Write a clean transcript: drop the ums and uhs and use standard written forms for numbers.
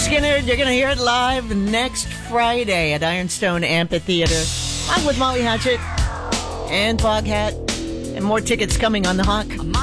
Skynyrd. You're going to hear it live next Friday at Ironstone Amphitheater. I'm with Molly Hatchet and Foghat. And more tickets coming on the Hawk.